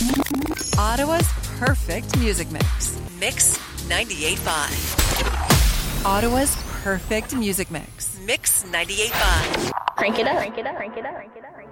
Ottawa's perfect music mix. Mix 98.5. Ottawa's perfect music mix. Mix 98.5. Crank it up. Crank it up. Crank it up. Crank it up.